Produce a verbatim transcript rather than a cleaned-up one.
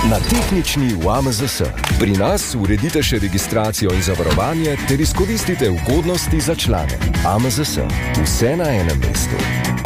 Na tehnični v A M Z S. Pri nas uredite še registracijo in zavarovanje ter izkoristite ugodnosti za člane. A M Z S. Vse na enem mestu.